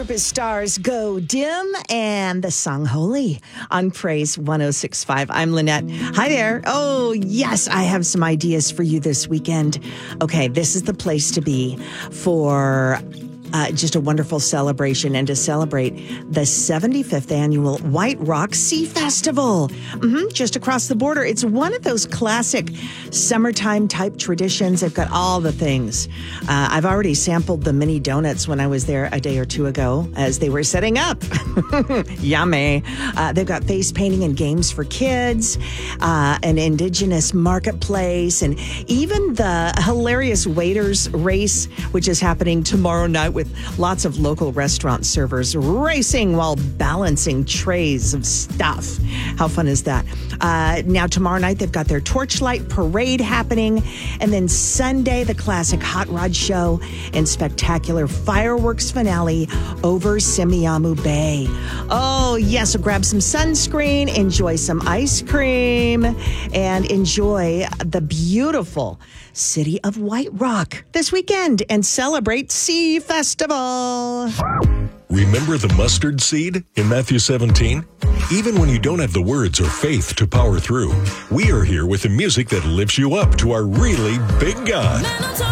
Stars Go Dim and the song Holy on Praise 106.5. I'm Lynette. Hi there. Oh, yes, I have some ideas for you this weekend. Okay, this is the place to be for just a wonderful celebration and to celebrate the 75th annual White Rock Sea Festival. Just across the border. It's one of those classic summertime type traditions. They've got all the things. I've already sampled the mini donuts when I was there a day or two ago as they were setting up. Yummy. They've got face painting and games for kids, an indigenous marketplace, and even the hilarious waiters race, which is happening tomorrow night with lots of local restaurant servers racing while balancing trays of stuff. How fun is that? Now, tomorrow night, they've got their torchlight parade happening. And then Sunday, the classic Hot Rod Show and spectacular fireworks finale over Semiahmoo Bay. Oh, yes. So grab some sunscreen, enjoy some ice cream, and enjoy the beautiful city of White Rock this weekend and celebrate Sea Festival. Remember the mustard seed in Matthew 17? Even when you don't have the words or faith to power through, we are here with the music that lifts you up to our really big God.